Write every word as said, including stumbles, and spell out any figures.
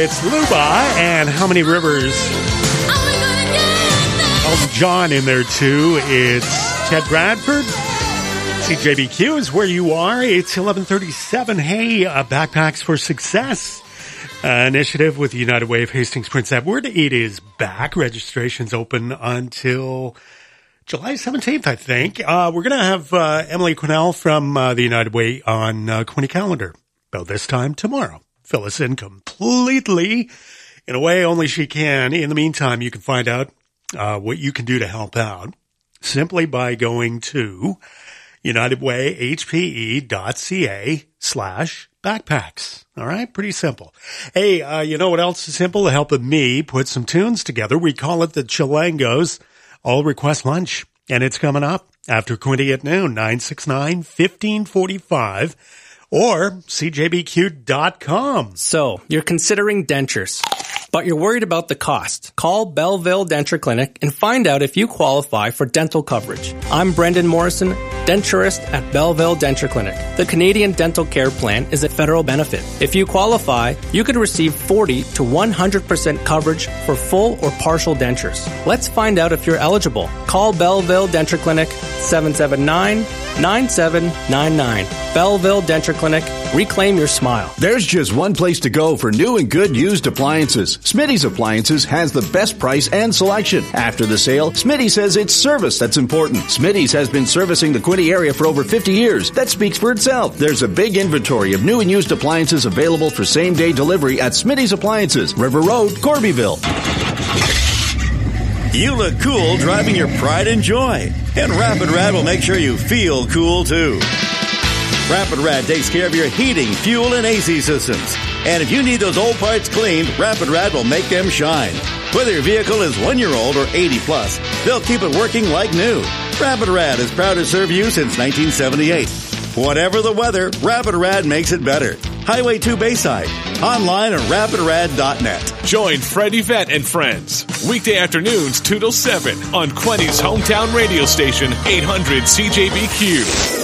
It's Luba and How Many Rivers? Elton John in there too. It's Ted Bradford. C J B Q is where you are. It's eleven thirty-seven. Hey, uh, Backpacks for Success uh, initiative with the United Way of Hastings Prince Edward. It is back. Registration's open until July seventeenth, I think. Uh, we're going to have uh, Emily Quinnell from uh, the United Way on uh, Quinny Calendar about this time tomorrow. Fill us in completely in a way only she can. In the meantime, you can find out uh, what you can do to help out simply by going to unitedwayhpe.ca slash backpacks. All right, pretty simple. Hey, uh, you know what else is simple? To help me put some tunes together. We call it the Chilangos All Request Lunch, and it's coming up after Quinty at noon, nine six nine, fifteen forty-five, or c j b q dot com. So, you're considering dentures, but you're worried about the cost. Call Belleville Denture Clinic and find out if you qualify for dental coverage. I'm Brendan Morrison, denturist at Belleville Denture Clinic. The Canadian Dental Care Plan is a federal benefit. If you qualify, you could receive forty to one hundred percent coverage for full or partial dentures. Let's find out if you're eligible. Call Belleville Denture Clinic, seven seven nine, nine seven nine nine. Belleville Denture Clinic. Reclaim your smile. There's just one place to go for new and good used appliances. Smitty's Appliances has the best price and selection. After the sale, Smitty says it's service that's important. Smitty's has been servicing the Quinty area for over fifty years. That speaks for itself. There's a big inventory of new and used appliances available for same-day delivery at Smitty's Appliances, River Road, Corbyville. You look cool driving your pride and joy. And Rapid Rad will make sure you feel cool, too. Rapid Rad takes care of your heating, fuel, and A C systems. And if you need those old parts cleaned, Rapid Rad will make them shine. Whether your vehicle is one year old or eighty plus, they'll keep it working like new. Rapid Rad is proud to serve you since nineteen seventy-eight. Whatever the weather, Rapid Rad makes it better. Highway two Bayside. Online at rapid rad dot net. Join Freddie Vett and friends. Weekday afternoons two till seven on Quinty's hometown radio station, eight hundred C J B Q.